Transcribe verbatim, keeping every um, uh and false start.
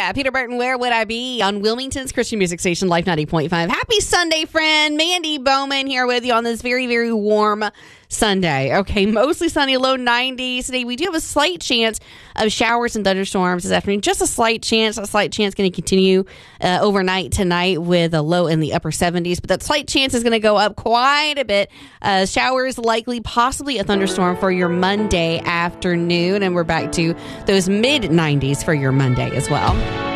yeah. Peter Burton, Where Would I Be? On Wilmington's Christian Music Station, Life ninety point five. Happy Sunday, friend. Mandy Bowman here with you on this very, very warm Sunday. Okay, mostly sunny, low nineties. Today, we do have a slight chance of showers and thunderstorms this afternoon. Just a slight chance. A slight chance going to continue uh, overnight tonight with a low in the upper seventies. But that slight chance is going to go up quite a bit. Uh, showers likely, possibly a thunderstorm for your Monday afternoon. And we're back to those mid nineties for your Monday as well.